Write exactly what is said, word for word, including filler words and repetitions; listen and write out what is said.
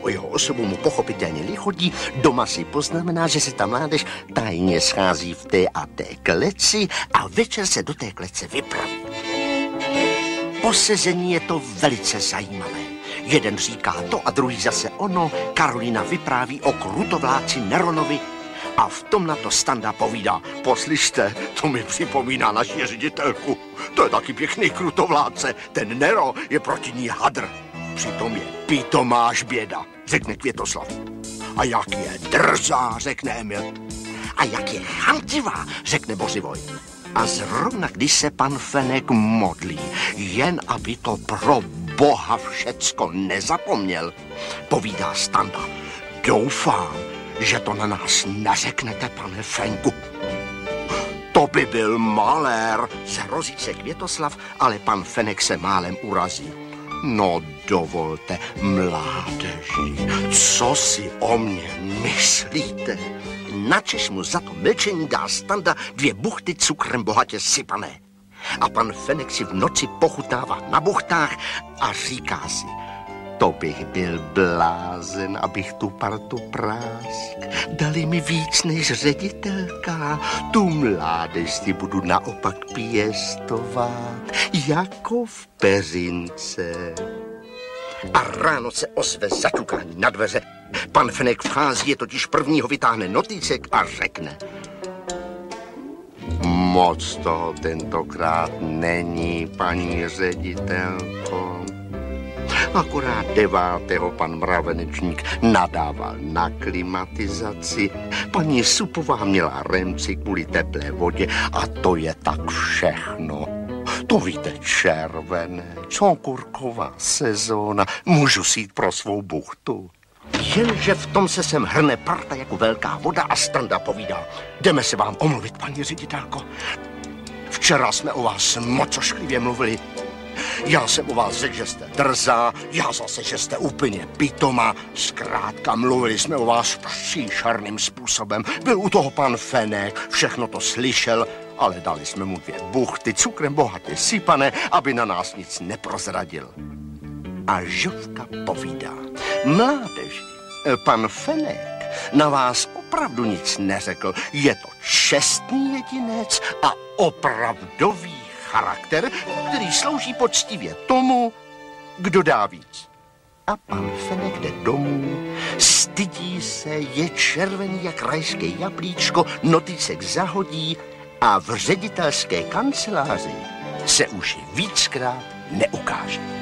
o jeho osobu mu pochopitelně lichodí, doma si poznamená, že se ta mládež tajně schází v té a té kleci a večer se do té klece vypraví. Po sezení je to velice zajímavé. Jeden říká to a druhý zase ono. Karolina vypráví o krutovláci Neronovi a v tom na to Standa povídá: poslyšte, to mi připomíná naši ředitelku. To je taky pěkný krutovládce. Ten Nero je proti ní hadr. Přitom je pitomáš běda, řekne Květoslav. A jak je drzá, řekne Emil. A jak je chamtivá, řekne Bořivoj. A zrovna když se pan Fenek modlí, jen aby to pro Boha všecko nezapomněl, povídá Standa: doufám, že to na nás neřeknete, pane Fenku. To by byl malér, zhrozí se Květoslav, ale pan Fenek se málem urazí. No dovolte, mládeži, co si o mě myslíte? Načež mu za to mlčení dá Standa dvě buchty cukrem bohatě sypané. A pan Fenek si v noci pochutnává na buchtách a říká si: to bych byl blázen, abych tu partu prásk. Dali mi víc než ředitelka. Tu mládež si budu naopak pěstovat, jako v peřince. A ráno se ozve zaťukání na dveře. Pan Fenek vchází, je totiž prvního vytáhne notícek a řekne: moc toho tentokrát není, paní ředitelko. Akorát devátého pan Mravenečník nadával na klimatizaci, paní Supová měla remci kvůli teplé vodě a to je tak všechno. To víte, červenec, okurková sezóna, můžu si jít pro svou buchtu. Jenže v tom se sem hrne parta jako velká voda a Standa povídá: jdeme se vám omluvit, paní ředitelko. Včera jsme o vás moc ošklivě mluvili. Já jsem o vás řekl, že jste drzá, já zase, že jste úplně pitoma. Zkrátka mluvili jsme o vás příšerným způsobem. Byl u toho pan Fenek, všechno to slyšel, ale dali jsme mu dvě buchty cukrem bohatě sypané, aby na nás nic neprozradil. A Žofka povídá: mládeži, pan Fenek na vás opravdu nic neřekl. Je to čestný jedinec a opravdový charakter, který slouží poctivě tomu, kdo dá víc. A pan Fenek jde domů, stydí se, je červený jak rajské jablíčko, notícek zahodí a v ředitelské kanceláři se už víckrát neukáže.